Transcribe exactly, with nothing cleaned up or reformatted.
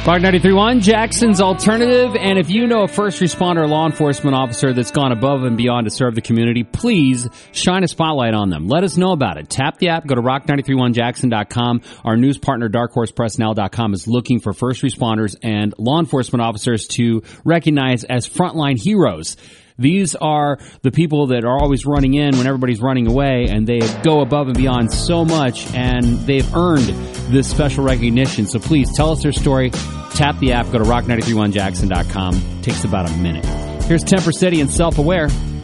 Rock ninety-three point one, Jackson's Alternative. And if you know a first responder or law enforcement officer that's gone above and beyond to serve the community, please shine a spotlight on them. Let us know about it. Tap the app. Go to rock nine three one jackson dot com. Our news partner, dark horse press now dot com, is looking for first responders and law enforcement officers to recognize as frontline heroes. These are the people that are always running in when everybody's running away, and they go above and beyond so much, and they've earned this special recognition. So please tell us their story. Tap the app. Go to rock nine three one jackson dot com. Takes about a minute. Here's Temper City and Self-Aware.